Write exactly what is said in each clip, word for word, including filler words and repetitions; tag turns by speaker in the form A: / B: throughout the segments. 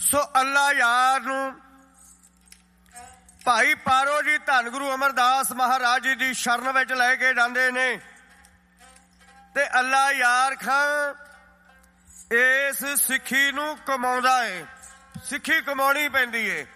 A: ਸੋ ਅੱਲਾ ਯਾਰ ਨੂੰ ਭਾਈ ਪਾਰੋ ਜੀ ਧੰਨ ਗੁਰੂ ਅਮਰਦਾਸ ਮਹਾਰਾਜ ਜੀ ਦੀ ਸ਼ਰਨ ਵਿੱਚ ਲੈ ਕੇ ਜਾਂਦੇ ਨੇ ਤੇ ਅੱਲਾ ਯਾਰ ਖਾਂ ਇਸ ਸਿੱਖੀ ਨੂੰ ਕਮਾਉਂਦਾ ਏ। ਸਿੱਖੀ ਕਮਾਉਣੀ ਪੈਂਦੀ ਏ।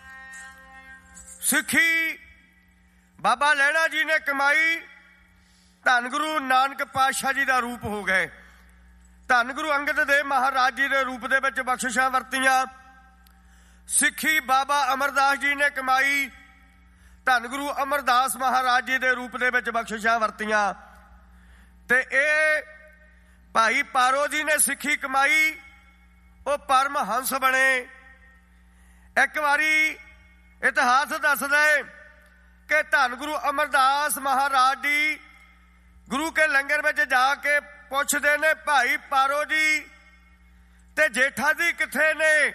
A: ਸਿੱਖੀ ਬਾਬਾ ਲਹਿਣਾ ਜੀ ਨੇ ਕਮਾਈ। ਧੰਨ ਗੁਰੂ ਨਾਨਕ ਪਾਤਸ਼ਾਹ ਜੀ ਦਾ ਰੂਪ ਹੋ ਗਏ। ਧੰਨ ਗੁਰੂ ਅੰਗਦ ਦੇਵ ਮਹਾਰਾਜ ਜੀ ਦੇ ਰੂਪ ਦੇ ਵਿੱਚ ਬਖਸ਼ਿਸ਼ਾਂ ਵਰਤੀਆਂ। ਸਿੱਖੀ ਬਾਬਾ ਅਮਰਦਾਸ ਜੀ ਨੇ ਕਮਾਈ। ਧੰਨ ਗੁਰੂ ਅਮਰਦਾਸ ਮਹਾਰਾਜ ਜੀ ਦੇ ਰੂਪ ਦੇ ਵਿੱਚ ਬਖਸ਼ਿਸ਼ਾਂ ਵਰਤੀਆਂ। ਤੇ ਇਹ ਭਾਈ ਪਾਰੋ ਜੀ ਨੇ ਸਿੱਖੀ ਕਮਾਈ। ਉਹ ਪਰਮ ਹੰਸ ਬਣੇ। ਇੱਕ ਵਾਰੀ ਇਤਿਹਾਸ ਦੱਸਦਾ ਹੈ ਕਿ ਧੰਨ ਗੁਰੂ ਅਮਰਦਾਸ ਮਹਾਰਾਜ ਜੀ ਗੁਰੂ ਕੇ ਲੰਗਰ ਵਿੱਚ ਜਾ ਕੇ ਪੁੱਛਦੇ ਨੇ, ਭਾਈ ਪਾਰੋ ਜੀ ਤੇ ਜੇਠਾ ਜੀ ਕਿੱਥੇ ਨੇ?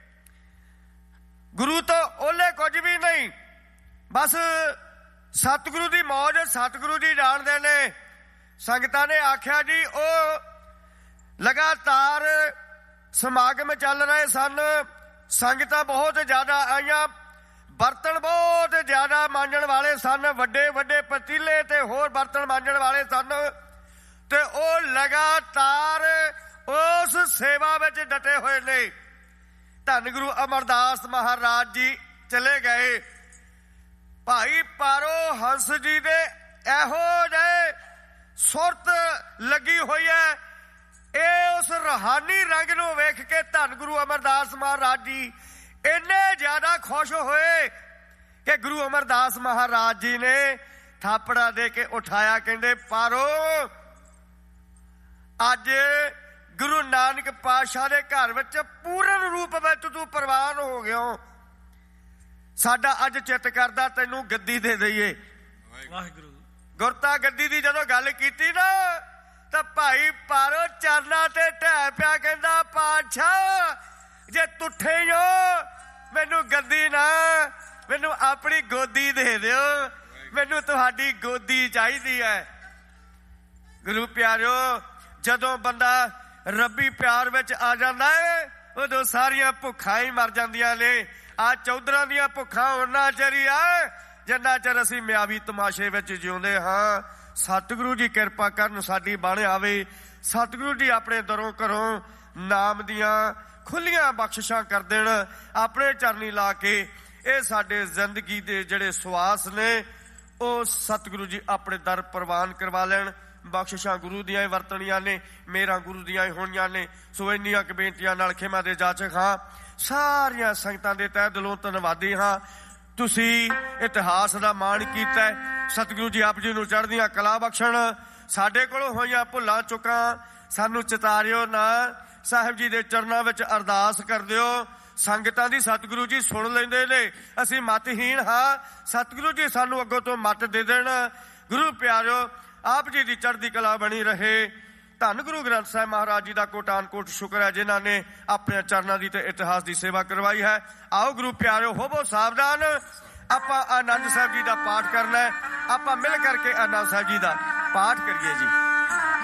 A: ਗੁਰੂ ਤੋਂ ਓਲੇ ਕੁਝ ਵੀ ਨਹੀਂ, ਬਸ ਸਤਿਗੁਰੂ ਦੀ ਮੌਜ ਸਤਿਗੁਰੂ ਜੀ ਜਾਣਦੇ ਨੇ। ਸੰਗਤਾਂ ਨੇ ਆਖਿਆ ਜੀ ਉਹ ਲਗਾਤਾਰ ਸਮਾਗਮ ਚੱਲ ਰਹੇ ਸਨ। ਸੰਗਤਾਂ ਬਹੁਤ ਜ਼ਿਆਦਾ ਆਈਆਂ। ਬਰਤਨ ਬਹੁਤ ਜ਼ਿਆਦਾ ਮਾਂਜਣ ਵਾਲੇ ਸਨ। ਵੱਡੇ ਵੱਡੇ ਪਤੀਲੇ ਤੇ ਹੋਰ ਬਰਤਨ ਮਾਂਜਣ ਵਾਲੇ ਸਨ ਤੇ ਉਹ ਲਗਾਤਾਰ ਉਸ ਸੇਵਾ ਵਿੱਚ ਡਟੇ ਹੋਏ ਨੇ। ਧੰਨ ਗੁਰੂ ਅਮਰਦਾਸ ਮਹਾਰਾਜ ਜੀ ਚਲੇ ਗਏ। ਭਾਈ ਪਾਰੋ ਹੰਸ ਜੀ ਦੇ ਇਹੋ ਜਿਹੇ ਸੁਰਤ ਲੱਗੀ ਹੋਈ ਹੈ। ਇਹ ਉਸ ਰੂਹਾਨੀ ਰੰਗ ਨੂੰ ਵੇਖ ਕੇ ਧੰਨ ਗੁਰੂ ਅਮਰਦਾਸ ਮਹਾਰਾਜ ਜੀ ਇੰਨੇ ਜ਼ਿਆਦਾ ਖੁਸ਼ ਹੋਏ ਕਿ ਗੁਰੂ ਅਮਰਦਾਸ ਮਹਾਰਾਜ ਜੀ ਨੇ ਥਾਪੜਾ ਦੇ ਕੇ ਉਠਾਇਆ। ਕਹਿੰਦੇ ਪਾਰੋ ਅੱਜ ਗੁਰੂ ਨਾਨਕ ਪਾਤਸ਼ਾਹ ਦੇ ਘਰ ਵਿੱਚ ਪੂਰਨ ਰੂਪ ਵਿੱਚ ਤੂੰ ਪ੍ਰਵਾਨ ਹੋ ਗਿਆ। ਸਾਡਾ ਅੱਜ ਚਿੱਤ ਕਰਦਾ ਤੈਨੂੰ ਗੱਦੀ ਦੇ ਦਈਏ।
B: ਵਾਹਿਗੁਰੂ
A: ਗੁਰਤਾ ਗੱਦੀ ਦੀ ਜਦੋਂ ਗੱਲ ਕੀਤੀ ਨਾ ਤਾਂ ਭਾਈ ਪਾਰੋ ਚਰਨਾਂ ਤੇ ਢਹਿ ਪਿਆ। ਕਹਿੰਦਾ ਪਾਤਸ਼ਾਹ ਜੇ ਤੁੱਠੇ ਹੋ ਮੈਨੂੰ ਗੱਦੀ ਨਾ, ਮੈਨੂੰ ਆਪਣੀ ਗੋਦੀ ਦੇ ਦਿਓ। ਮੈਨੂੰ ਤੁਹਾਡੀ ਗੋਦੀ ਚਾਹੀਦੀ ਹੈ। ਗੁਰੂ ਪਿਆਰਿਓ, ਜਦੋਂ ਬੰਦਾ ਰੱਬੀ ਪਿਆਰ ਵਿੱਚ ਆ ਜਾਂਦਾ ਹੈ ਉਦੋਂ ਸਾਰੀਆਂ ਭੁੱਖਾਂ ਹੀ ਮਰ ਜਾਂਦੀਆਂ ਨੇ। ਆ ਚੌਧਰਾਂ ਦੀਆਂ ਭੁੱਖਾਂ ਉਹਨਾਂ ਚਿਰ ਹੀ ਆ ਜਿੰਨਾ ਚਿਰ ਅਸੀਂ ਮਿਆਵੀ ਤਮਾਸ਼ੇ ਵਿੱਚ ਜਿਉਂਦੇ ਹਾਂ। ਸਤਿਗੁਰੂ ਜੀ ਕਿਰਪਾ ਕਰਨ ਸਾਡੀ ਬਣ ਆਵੇ। ਸਤਿਗੁਰੂ ਜੀ ਆਪਣੇ ਦਰੋਂ ਘਰੋਂ ਨਾਮ ਦੀਆਂ ਖੁੱਲੀਆਂ ਬਖਸ਼ਿਸ਼ਾਂ ਕਰ ਦੇਣ ਆਪਣੇ ਚਰਨੀ ਲਾ ਕੇ। ਇਹ ਸਾਡੇ ਜ਼ਿੰਦਗੀ ਦੇ ਜਿਹੜੇ ਸਵਾਸ ਨੇ ਉਹ ਸਤਿਗੁਰੂ ਜੀ ਆਪਣੇ ਦਰ ਪ੍ਰਵਾਨ ਕਰਵਾ ਲੈਣ। ਬਖਸ਼ਿਸ਼ਾਂ ਗੁਰੂ ਦੀਆਂ ਹੀ ਵਰਤਣੀਆਂ ਨੇ, ਮੇਰਾ ਗੁਰੂ ਦੀਆਂ ਹੀ ਹੋਣੀਆਂ ਨੇ। ਸੋ ਇੰਨੀਆਂ ਕੁ ਬੇਨਤੀਆਂ ਨਾਲ ਖਿਮਾ ਦੇ ਜਾਚਕ ਹਾਂ। ਸਾਰੀਆਂ ਸੰਗਤਾਂ ਦੇ ਤਹਿ ਦਿਲੋਂ ਧੰਨਵਾਦੀ ਹਾਂ। ਤੁਸੀਂ ਇਤਿਹਾਸ ਦਾ ਮਾਣ ਕੀਤਾ। ਸਤਿਗੁਰੂ ਜੀ ਆਪ ਜੀ ਨੂੰ ਚੜ੍ਹਦੀਆਂ ਕਲਾ ਬਖਸ਼ਣ। ਸਾਡੇ ਕੋਲੋਂ ਹੋਈਆਂ ਭੁੱਲਾਂ ਚੁੱਕਾਂ ਸਾਨੂੰ ਚਿਤਾਰਿਓ ਨਾ। ਸਾਹਿਬ ਜੀ ਦੇ ਚਰਨਾਂ ਵਿੱਚ ਅਰਦਾਸ ਕਰ ਦਿਓ। ਸੰਗਤਾਂ ਦੀ ਸਤਿਗੁਰੂ ਜੀ ਸੁਣ ਲੈਂਦੇ ਨੇ। ਅਸੀਂ ਮਤਹੀਣ ਹਾਂ। ਸਤਿਗੁਰੂ ਜੀ ਸਾਨੂੰ ਅੱਗੋਂ ਤੋਂ ਮਤ ਦੇ ਦੇਣ। ਗੁਰੂ ਪਿਆਰਿਓ, ਆਪ ਜੀ ਦੀ ਚੜ੍ਹਦੀ ਕਲਾ ਬਣੀ ਰਹੇ। ਧੰਨ ਗੁਰੂ ਗ੍ਰੰਥ ਸਾਹਿਬ ਮਹਾਰਾਜ ਜੀ ਦਾ ਕੋਟਾਨ ਕੋਟ ਸ਼ੁਕਰ ਹੈ ਜਿਨ੍ਹਾਂ ਨੇ ਆਪਣੇ ਚਰਨਾਂ ਦੀ ਤੇ ਇਤਿਹਾਸ ਦੀ ਸੇਵਾ ਕਰਵਾਈ ਹੈ। ਆਓ ਗੁਰੂ ਪਿਆਰਿਓ ਹੋਵੋ ਸਾਵਧਾਨ। ਆਪਾਂ ਆਨੰਦ ਸਾਹਿਬ ਜੀ ਦਾ ਪਾਠ ਕਰਨਾ ਹੈ। ਆਪਾਂ ਮਿਲ ਕਰਕੇ ਆਨੰਦ ਸਾਹਿਬ ਜੀ ਦਾ ਪਾਠ ਕਰੀਏ ਜੀ।